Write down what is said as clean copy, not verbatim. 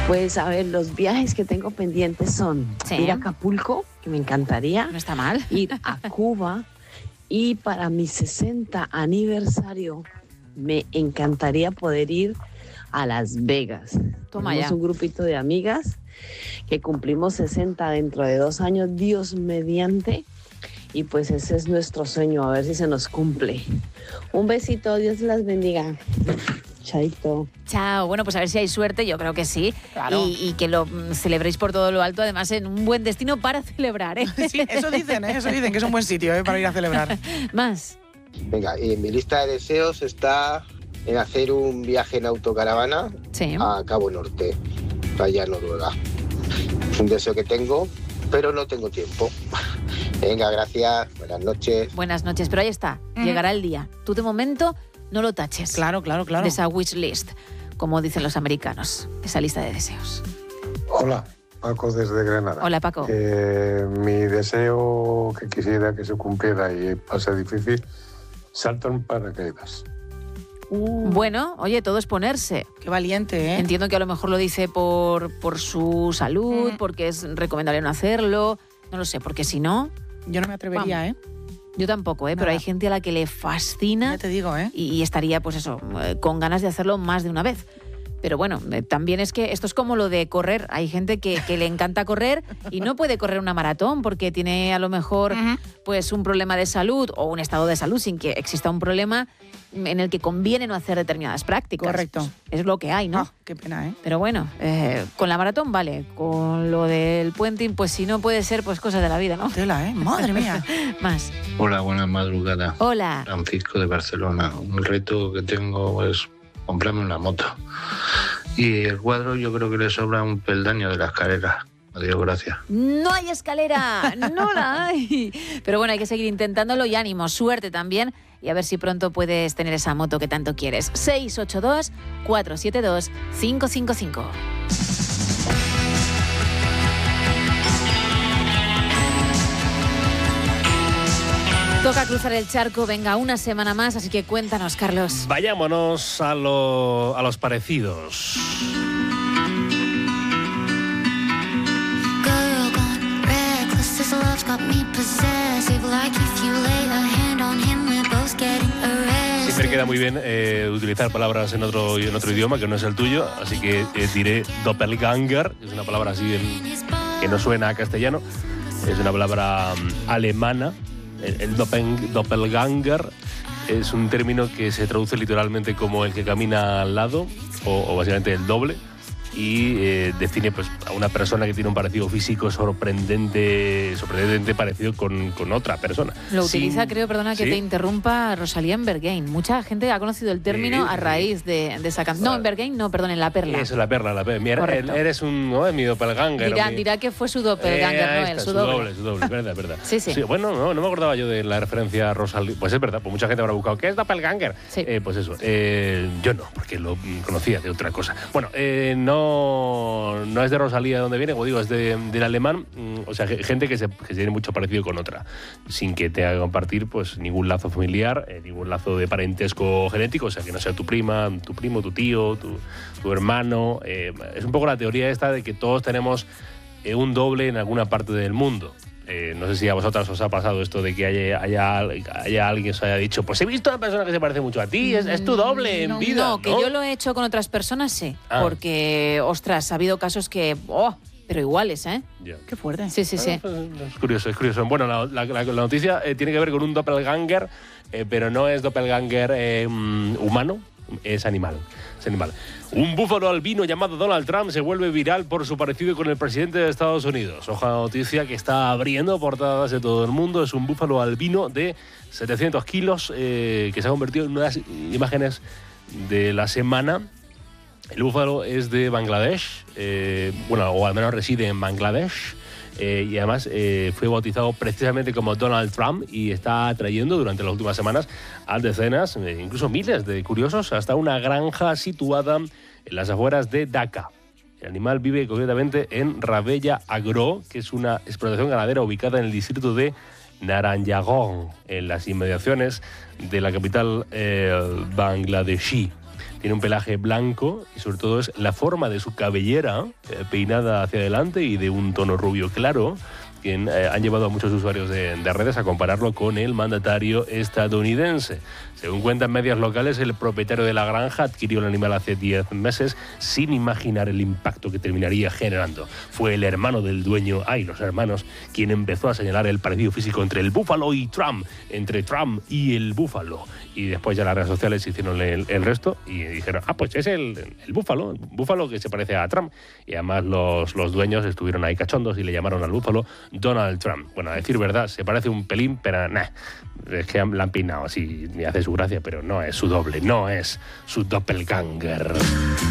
Pues a ver, los viajes que tengo pendientes son ir a Acapulco, que me encantaría. No está mal. Ir a Cuba. Y para mi 60 aniversario me encantaría poder ir a Las Vegas. Toma Tenemos ya. un grupito de amigas que cumplimos 60 dentro de 2 años, Dios mediante. Y pues ese es nuestro sueño, a ver si se nos cumple. Un besito, Dios las bendiga. Chaito. Chao. Bueno, pues a ver si hay suerte, yo creo que sí. Claro. Y que lo celebréis por todo lo alto, además en un buen destino para celebrar, ¿eh? Sí, eso dicen, que es un buen sitio para ir a celebrar. Más. Venga, y en mi lista de deseos está en hacer un viaje en autocaravana a Cabo Norte, allá en Noruega. Es un deseo que tengo, pero no tengo tiempo. Venga, gracias, buenas noches. Buenas noches, pero ahí está, llegará el día. Tú de momento no lo taches. Claro. De esa wish list, como dicen los americanos, esa lista de deseos. Hola, Paco desde Granada. Hola, Paco. Mi deseo que quisiera que se cumpliera y pase difícil, salto en paracaídas. Bueno, oye, todo es ponerse. Qué valiente, ¿eh? Entiendo que a lo mejor lo dice por su salud, porque es recomendable no hacerlo. No lo sé, porque si no... Yo no me atrevería, vamos. Yo tampoco, pero hay gente a la que le fascina. Ya te digo, y estaría, pues eso, con ganas de hacerlo más de una vez. Pero bueno, también es que esto es como lo de correr. Hay gente que le encanta correr y no puede correr una maratón porque tiene a lo mejor pues un problema de salud o un estado de salud sin que exista un problema en el que conviene no hacer determinadas prácticas. Correcto. Es lo que hay, ¿no? Qué pena, ¿eh? Pero bueno, con la maratón vale. Con lo del puenting, pues si no puede ser, pues cosas de la vida, ¿no? Tela, ¿eh? Madre mía. Más. Hola, buenas madrugadas. Hola. Francisco de Barcelona. Un reto que tengo es comprarme una moto. Y el cuadro yo creo que le sobra un peldaño de la escalera. Adiós, gracias. No hay escalera, no la hay. Pero bueno, hay que seguir intentándolo y ánimo, suerte también. Y a ver si pronto puedes tener esa moto que tanto quieres. 682-472-555. Toca cruzar el charco, venga, una semana más, así que cuéntanos, Carlos. Vayámonos a los parecidos. Siempre queda muy bien utilizar palabras en otro idioma que no es el tuyo, así que diré doppelganger, que es una palabra así que no suena a castellano, es una palabra alemana. El doppelganger es un término que se traduce literalmente como el que camina al lado, o básicamente el doble, y define pues, a una persona que tiene un parecido físico sorprendentemente parecido con otra persona. Lo utiliza, creo, perdona que te interrumpa, Rosalía en Berghain. Mucha gente ha conocido el término a raíz de esa canción. No, en Berghain no, perdón, en La Perla. Eso, La Perla. Mira, eres mi doppelganger. Dirá que fue su doppelganger, no él, su doble. Su doble, verdad. Sí. Bueno, no me acordaba yo de la referencia a Rosalía. Pues es verdad, pues mucha gente habrá buscado, ¿qué es doppelganger? Sí. Pues eso, yo no, porque lo conocía de otra cosa. Bueno, no es de Rosalía de donde viene, como digo, es del alemán, o sea, gente que tiene mucho parecido con otra, sin que te haga compartir pues ningún lazo familiar, ningún lazo de parentesco genético, o sea, que no sea tu prima, tu primo, tu tío, tu hermano. Es un poco la teoría esta de que todos tenemos un doble en alguna parte del mundo. No sé si a vosotras os ha pasado esto de que haya alguien que os haya dicho, pues he visto a una persona que se parece mucho a ti, es tu doble en vida. No, que yo lo he hecho con otras personas, sí. Porque, ostras, ha habido casos que... pero iguales, ¿eh? Yeah. Qué fuerte. Sí. Pues es curioso. Bueno, la noticia tiene que ver con un doppelganger, pero no es doppelganger humano, es animal. Un búfalo albino llamado Donald Trump se vuelve viral por su parecido con el presidente de Estados Unidos. Ojo a la noticia que está abriendo portadas de todo el mundo. Es un búfalo albino de 700 kilos que se ha convertido en una de las imágenes de la semana. El búfalo es de Bangladesh, o al menos reside en Bangladesh. Y además fue bautizado precisamente como Donald Trump y está atrayendo durante las últimas semanas a decenas, incluso miles de curiosos hasta una granja situada en las afueras de Dhaka. El animal vive concretamente en Rabella Agro, que es una explotación ganadera ubicada en el distrito de Naranjangong, en las inmediaciones de la capital bangladesí. Tiene un pelaje blanco y sobre todo es la forma de su cabellera peinada hacia adelante y de un tono rubio claro. Han llevado a muchos usuarios de redes a compararlo con el mandatario estadounidense. Según cuentan medios locales, el propietario de la granja adquirió el animal hace 10 meses sin imaginar el impacto que terminaría generando. Fue el hermano del dueño, los hermanos, quien empezó a señalar el parecido físico entre el búfalo y Trump, entre Trump y el búfalo. Y después ya las redes sociales hicieron el resto y dijeron, pues es el búfalo que se parece a Trump. Y además los dueños estuvieron ahí cachondos y le llamaron al búfalo Donald Trump. Bueno, a decir verdad, se parece un pelín, pero es que la han peinado así, ni hace su gracia, pero no es su doble, no es su doppelganger.